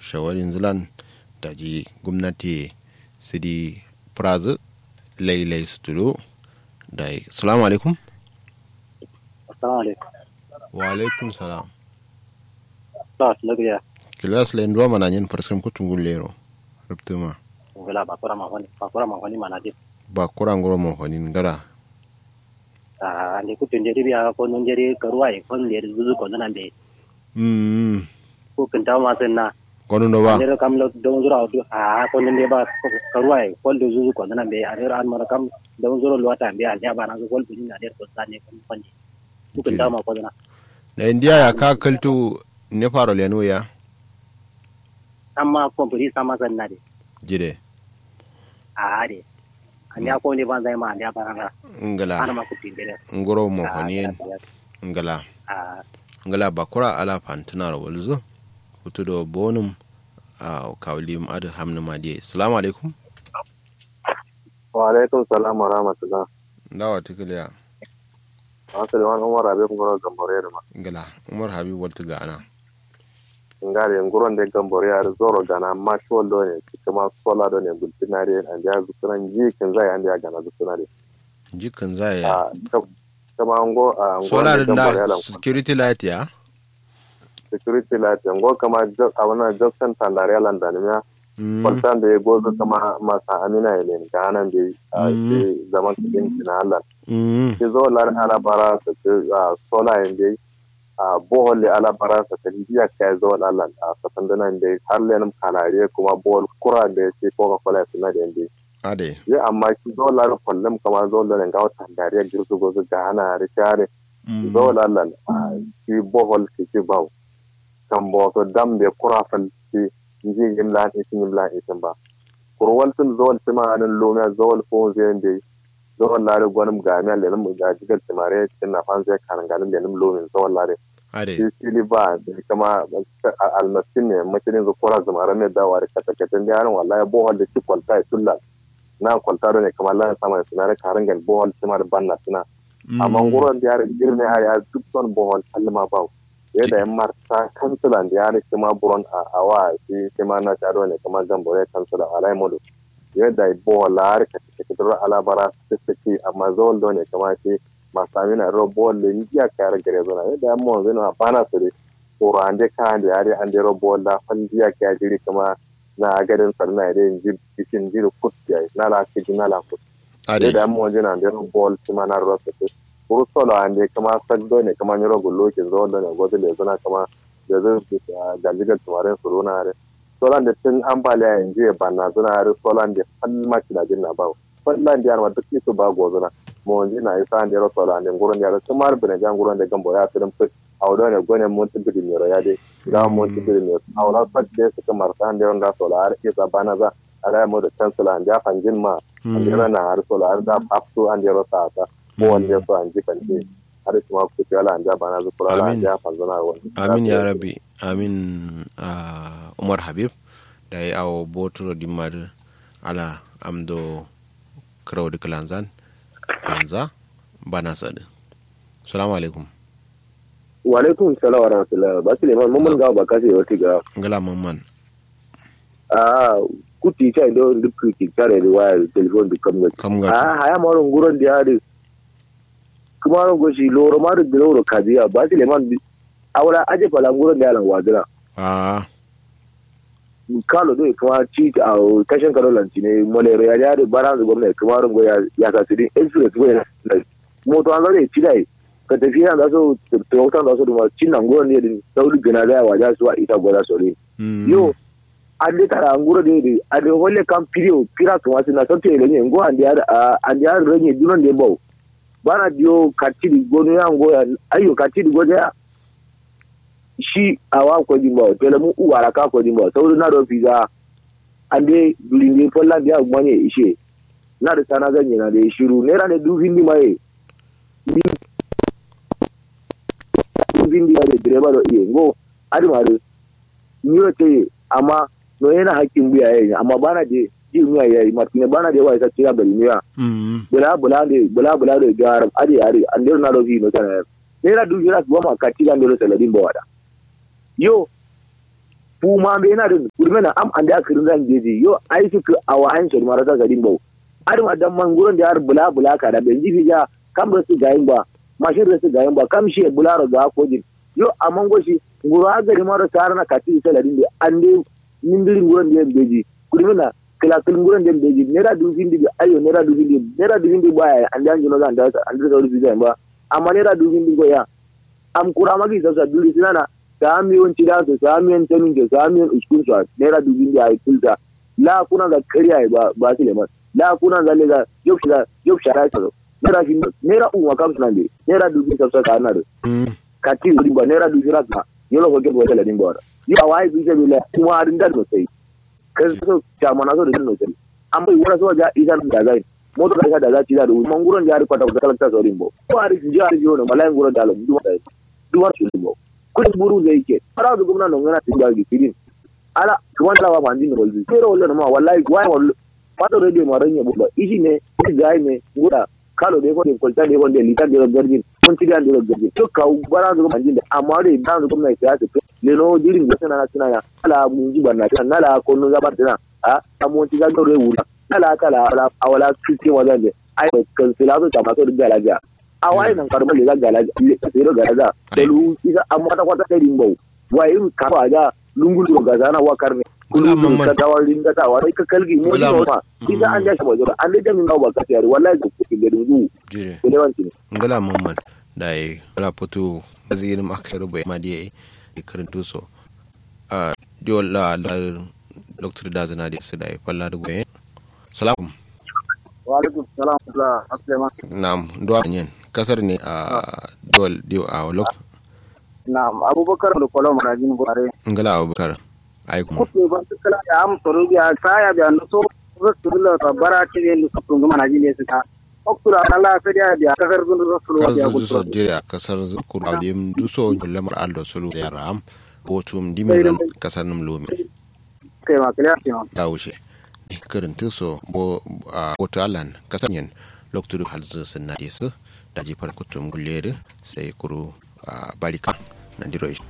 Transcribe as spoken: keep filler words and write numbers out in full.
shawarin zilan da ji gwamnati sidi prazu lailai sutulo da salamu alaikum. Assalamu alaikum. Wa alaikum salam. Class lagiya. Kilas la indwa mana nyen parskam kutungu lero. Ruptuma. Ngala bakura mahoni, bakura mahoni mana dit. Bakura ngoro mahoni ngara. Ah, ni kutunjeri biya ko nunjeri karuai kon le zuzu ko nan be. Mm. Ko kenta ma senna. Kono no ba. Ndero kam lo don zura auto ah ko nunde ba karuai ko le zuzu ko nan be are an mara kam don zura lo ta be al ya bana ko bin na der ko sane ko fanni. Ko kenta ma ko na. Na India ya ka kaltu ne faro leno ya. Amma kompuri sama sanna de. Jide. Ah de. Anya ko ne ban zai ma anya bana. Ngala. Ana ma kutin ngoro mahoni ngala. Ah. Ngala bakura ala fantina rawalzo. Kutudo bonum a kawlim adu hamna madiye. Assalamu alaikum. Wa alaikum salam wa rahmatullah. Ndawa tikiliya. Asali wani Umar Habib ngoro gambore ma. Ngala Umar Habib walta ga ana. Ngare nguron de gambore ar zoro gana ma sholo ne kuma sola do ne bultinare an ja zuran ji kin zai an ja gana zuranare. Jikin zai ya. Ah kama ngo solar da security light ya. Security light ngo kama a wannan Jackson Tandare Landania. Kwaltan da ya gozo kama masa amina ne ga nan da zaman cikin Allah. Ki zo lar ala bara ta sola inde a bohol ala bara ta biya kai zo Allah a satandana inde har lenin kalare kuma bohol kura da yake ko ka fara suna da inde. Ade. Ya amma ki zo lar kullum kama zo lar ga wata dariya girsu gozo ga ana rikare. Zo lar ki bohol ki ki bawo. Kan bo to dam de kura fal ki ji yimla isin yimla isin ba kurwal sun zol sima nan lomya zol ko zende zol lare gonum gamia le nam ga digal timare tin na fan sai kan ganin le nam lomin zol lare ade sili ba kama almasin ne makirin zo kora zamara ne da wari kata kata da yaran wallahi bohol da ki kwalta tulla na kwalta ne kamar la sama sinare karan gal bohol sima da banna sina amma nguron da yaran girne aya duk son bohol kalma ba yadda yan marta kansulan da ya rike ma buron a awa shi shi ma na taro ne kamar gambore kansula alai modu yadda ibo la rike take kidro alabara take amma zol do ne kamar shi masamina robo le ndiya kare gare zona yadda mo zeno bana sore ko ande ka ande ari ande robo la fandiya ka jiri kama na garin sarna da inji cikin jiri kutya na la kiji na la kut yadda mo zeno ande robo kuma na robo kuru solo ande kama sagdo ne kama nyoro gullo ke zo da ne gobe le zana kama da zai galliga tumaren suruna are solan da tin ambaliya inje banna zana are solan da falma kida jinna ba fallan da ma duk su ba gozuna mo inji na isa ande ro solan da nguron da kuma arbine jan nguron da gambo ya tirin fit awdo ne gone mun tibidi ne ro ya de da mun tibidi ne awla fatte su kamar san da onda solar ke za bana za ara mo da chancellor da fanjin ma ande na har solar da apsu ande ro ta ta wanda ya so an ji kanti har kuma ku ci ala anja bana zu kula anja fanzana wani amin ya rabbi amin Umar Habib da ya awo botoro dimar ala amdo krawo diklanzan kanza bana sadu assalamu alaikum wa alaikum salam wa rahmatullah ba Suleiman mun ga ba kasi wata ga ngala mamman ah kuti ta do duk ki tare da waya telephone duk kamga ah haya maron guron da ya kuma ran goshi loro ma da loro kaziya ba shi leman awara aje falanguran da yalan wadira ah kalo do kuma ci a tashin karolanci ne molero ya da baran da gwamnati kuma ran goya ya ka sidin express goya moto an zare ci dai ka tafiya da so tawtan da so da cin nan gurin ne da sauri gina da waja su a ita goda sore yo ande tara nguro de de ade holle kam pirio pira kuma sina sote le ne ngo ande ande ar renye dunon de baw bana dio katidi gonu yango ya ayo katidi goja shi awa ko dimba telemu uwara ka ko dimba sauru na do fiza ande dulinge folla dia manye ishe na da sana ganye na da shiru ne ran du hindi mai ni du hindi da direba do iye ngo adi mare ni yote ama no yana hakkin biya yayi amma bana je ji mu yayi martine bana je wai ta tira bari miya mm bula bula de bula bula de garam adi ari ande na do fi no kana ne ra du jira ko ma katila ndo saladin bawada yo fu ma be na da kurmena am ande akirin zan jeje yo ai su ka awa an shi mara ta gadin bau ar ma dan man gurin da har bula bula ka da benji fija kam da su gayin ba mashin da su gayin ba kam shi bula ro ga ko jin yo amman goshi ngura gari mara sar na kati saladin da ande nindirin gurin da beji kurmena kila kulun gurin da beji nera dubin di ayo nera dubin di nera dubin di baya ande an jino zan da ande da wuri fija ba amma nera dubin di goya am kura magi sa sa duri sinana samiyon cida su samiyon tanin ke samiyon uskun su naira dubin da ya kulta la kuna ga kariya ba ba su leman la kuna ga lega yau shara yau shara ta naira shi naira umma kam sunan de naira dubin sa sa kana da ka ti dubin ba naira dubin ra ta yau ko ke bo tala din ba ya wai bi se bile kuma arin da no sai kan so chama na so da no sai an bai wara so ja idan da zai moto ka da za ci da manguron da ya rikota da kalanta so rimbo ko ari ji ari jo no malai nguron da lu duwa duwa shi rimbo kudi buru da yake fara da gwamnati nan yana tiga gi filin ala kuma da ba mandin rolzi pero wallo ma wallahi wai wallo fato radio maran ya buba ishi ne shi gai ne guda kalo de ko de kolta de ko de lita de garjin kun tiga de garjin to ka bara da mandin da amma dai da gwamnati ya ce le no dirin da sana sana ya ala mun ji barna tan nala ko no gabar tana a amma tiga da rewu ala kala awala kike wajen da ai kan silatu ta maso da galaja awai nan karba le galaja le tsiro galaja da lu isa amma ta kwata kai rimbo wai ka ba da lungulu ga zana wa karne kullum ka tawarin da tawarai ka kalgi mu ne ma isa an ja shi wajen an da min ba ka tayar wallahi ku ku da dungu jire ne wanti ngala mamman dai la potu azir makaru bai madiye karantu so a diola da doctor da zana da su dai falla da goyen salam wa alaikum salam la aslama na'am duwa yin kasar ne a dol dio a lok na'am abubakar da kolon marajin bare ngala abubakar ai kuma ko ba su kala ya am soro biya saya biya no so rasulullah tabbara ce ne su tunga marajin ne suka oktura Allah sai da biya kasar gun rasulullah biya ko so dire kasar zukur alim duso lamar aldo sulu ya ram botum dimiran kasar num lomi kai ma kala ce da wuce karanta so bo a Portland kasanyen lokacin halzu sunna desu da jifar kutum gullere sai kuru barika na diro